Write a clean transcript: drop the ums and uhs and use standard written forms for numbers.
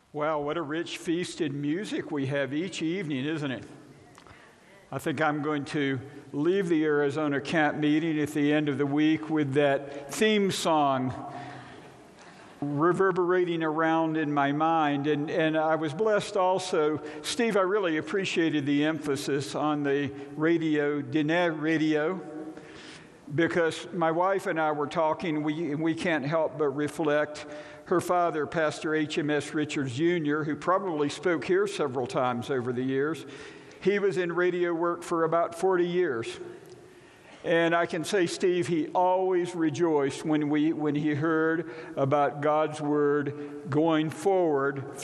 Well, what a rich feast in music we have each evening, isn't it? I think I'm going to leave the Arizona camp meeting at the end of the week with that theme song reverberating around in my mind. And I was blessed also. Steve, I really appreciated the emphasis on the radio, Diné radio, because my wife and I were talking, we can't help but reflect. Her father, Pastor H.M.S. Richards Jr., who probably spoke here several times over the years, he was in radio work for about 40 years. And I can say, Steve, he always rejoiced when he heard about God's Word going forward